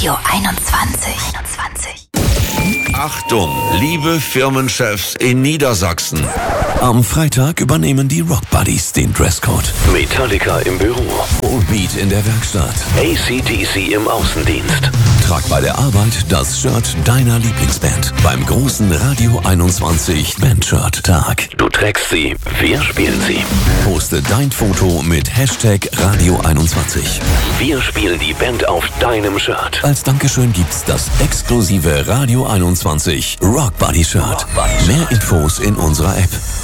Radio 21. Achtung, liebe Firmenchefs in Niedersachsen. Am Freitag übernehmen die Rock Buddies den Dresscode. Metallica im Büro. Beat in der Werkstatt. AC/DC im Außendienst. Trag bei der Arbeit das Shirt deiner Lieblingsband beim großen Radio 21 Bandshirt-Tag. Du trägst sie, wir spielen sie. Poste dein Foto mit Hashtag Radio 21. Wir spielen die Band auf deinem Shirt. Als Dankeschön gibt's das exklusive Radio 21 Rock Buddy Shirt. Mehr Infos in unserer App.